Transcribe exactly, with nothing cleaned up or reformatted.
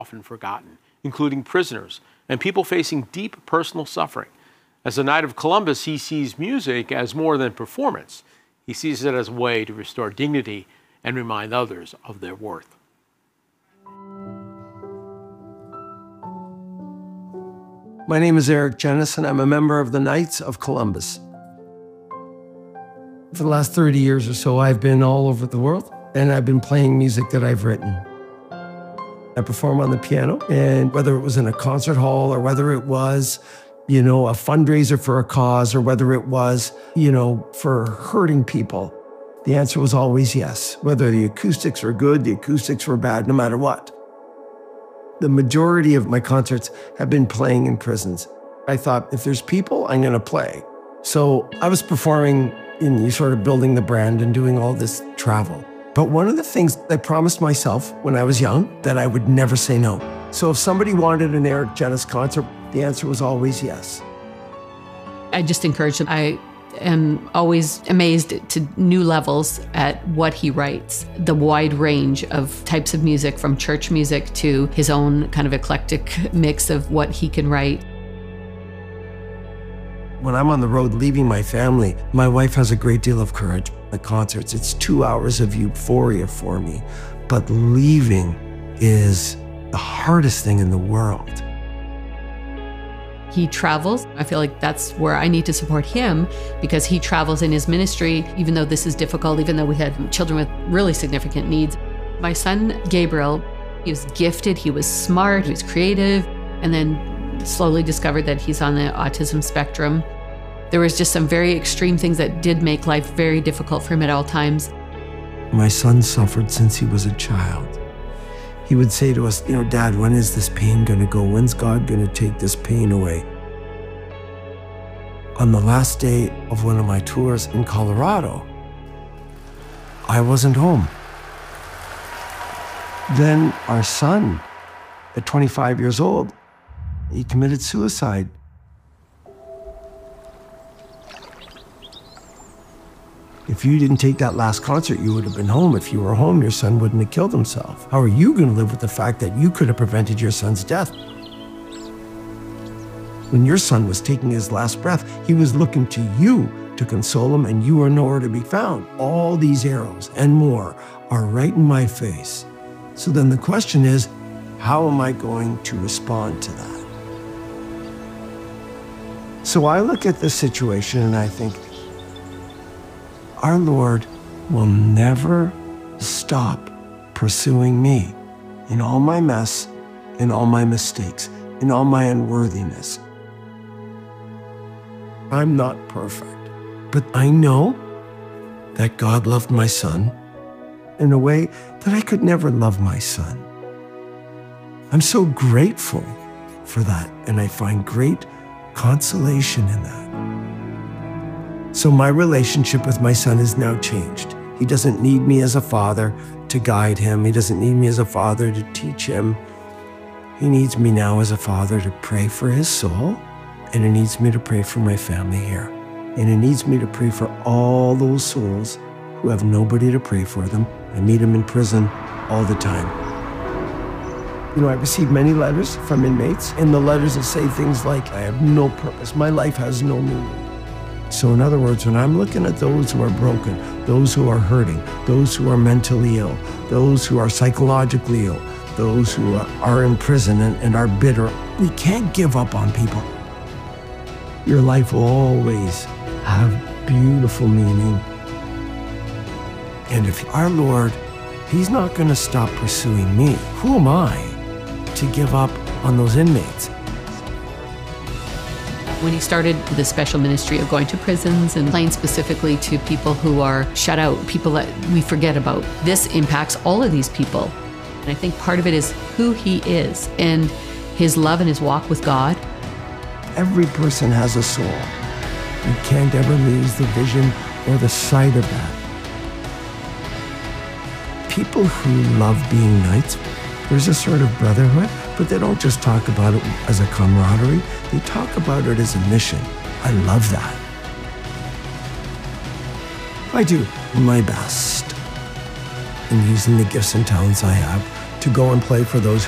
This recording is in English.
often forgotten, including prisoners and people facing deep personal suffering. As a Knight of Columbus, he sees music as more than performance. He sees it as a way to restore dignity and remind others of their worth. My name is Eric Genis, and I'm a member of the Knights of Columbus. For the last thirty years or so, I've been all over the world, and I've been playing music that I've written. I perform on the piano, and whether it was in a concert hall or whether it was, you know, a fundraiser for a cause, or whether it was, you know, for hurting people, the answer was always yes. Whether the acoustics were good, the acoustics were bad, no matter what. The majority of my concerts have been playing in prisons. I thought, if there's people, I'm gonna play. So I was performing in sort of building the brand and doing all this travel. But one of the things I promised myself when I was young, that I would never say no. So if somebody wanted an Eric Genis concert, the answer was always yes. I just encourage him. I am always amazed to new levels at what he writes, the wide range of types of music, from church music to his own kind of eclectic mix of what he can write. When I'm on the road leaving my family, my wife has a great deal of courage. At concerts, it's two hours of euphoria for me. But leaving is the hardest thing in the world. He travels. I feel like that's where I need to support him, because he travels in his ministry, even though this is difficult, even though we had children with really significant needs. My son, Gabriel, he was gifted, he was smart, he was creative, and then slowly discovered that he's on the autism spectrum. There was just some very extreme things that did make life very difficult for him at all times. My son suffered since he was a child. He would say to us, you know, Dad, when is this pain gonna go? When's God gonna take this pain away? On the last day of one of my tours in Colorado, I wasn't home. Then our son, at twenty-five years old, he committed suicide. If you didn't take that last concert, you would have been home. If you were home, your son wouldn't have killed himself. How are you going to live with the fact that you could have prevented your son's death? When your son was taking his last breath, he was looking to you to console him, and you were nowhere to be found. All these arrows and more are right in my face. So then the question is, how am I going to respond to that? So I look at this situation and I think, our Lord will never stop pursuing me in all my mess, in all my mistakes, in all my unworthiness. I'm not perfect, but I know that God loved my son in a way that I could never love my son. I'm so grateful for that, and I find great consolation in that. So my relationship with my son is now changed. He doesn't need me as a father to guide him. He doesn't need me as a father to teach him. He needs me now as a father to pray for his soul, and he needs me to pray for my family here. And he needs me to pray for all those souls who have nobody to pray for them. I meet him in prison all the time. You know, I receive many letters from inmates, and the letters will say things like, I have no purpose, my life has no meaning. So in other words, when I'm looking at those who are broken, those who are hurting, those who are mentally ill, those who are psychologically ill, those who are in prison and, and are bitter, we can't give up on people. Your life will always have beautiful meaning. And if our Lord, he's not going to stop pursuing me, who am I to give up on those inmates? When he started the special ministry of going to prisons and playing specifically to people who are shut out, people that we forget about, this impacts all of these people. And I think part of it is who he is and his love and his walk with God. Every person has a soul. You can't ever lose the vision or the sight of that. People who love being knights, there's a sort of brotherhood, but they don't just talk about it as a camaraderie. They talk about it as a mission. I love that. I do my best in using the gifts and talents I have to go and play for those